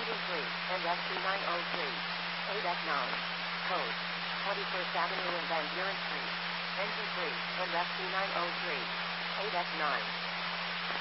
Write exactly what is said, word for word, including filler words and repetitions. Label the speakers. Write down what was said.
Speaker 1: Engine three, and S C nine oh three. eight F nine. Code. twenty-first Avenue and Van Buren Street. Engine three, and S C nine oh three. eight F nine.